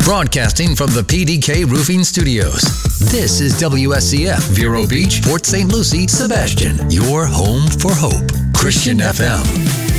Broadcasting from the PDK Roofing Studios. This is WSCF, Vero Beach, Port St. Lucie, Sebastian, your home for hope. Christian FM.